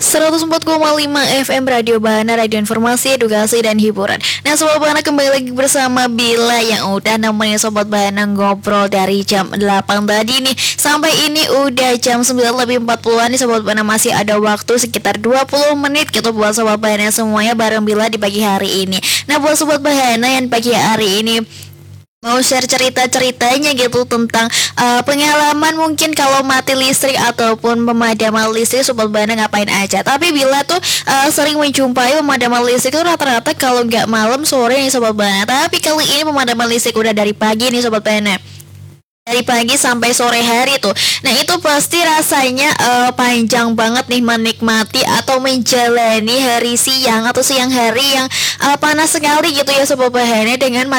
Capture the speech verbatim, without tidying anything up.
seratus empat koma lima F M Radio Bahana, radio informasi, edukasi, dan hiburan. Nah, Sobat Bahana kembali lagi bersama Bila yang udah nemenin Sobat Bahana ngobrol dari jam delapan tadi nih. Sampai ini udah jam sembilan lebih empat puluhan nih Sobat Bahana, masih ada waktu sekitar dua puluh menit gitu buat Sobat Bahana semuanya bareng Bila di pagi hari ini. Nah, buat Sobat Bahana yang pagi hari ini mau share cerita-ceritanya gitu tentang uh, pengalaman mungkin kalau mati listrik ataupun pemadaman listrik, Sobat Bahana ngapain aja. Tapi Bila tuh uh, sering menjumpai pemadaman listrik itu rata-rata kalau nggak malam sore nih Sobat Bahana. Tapi kali ini pemadaman listrik udah dari pagi nih Sobat Bahana, dari pagi sampai sore hari tuh. Nah, itu pasti rasanya uh, panjang banget nih menikmati atau menjalani hari siang atau siang hari yang uh, panas sekali gitu ya Sobat Bahana dengan